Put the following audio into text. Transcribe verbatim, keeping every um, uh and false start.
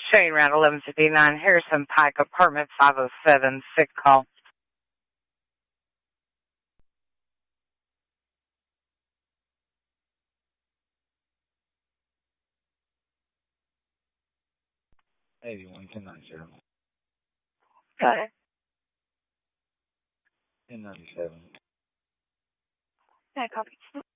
Shane around eleven fifty-nine Harrison Pike, apartment five oh seven, sick call. eighty-one, ten ninety-seven. Got it. ten ninety-seven. Yeah, copy.